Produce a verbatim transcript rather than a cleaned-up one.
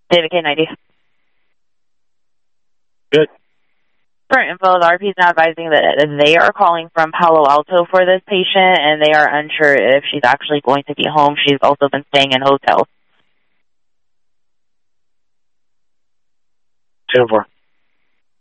David K ninety. Good. For info, the R P is now advising that they are calling from Palo Alto for this patient, and they are unsure if she's actually going to be home. She's also been staying in hotels. ten four.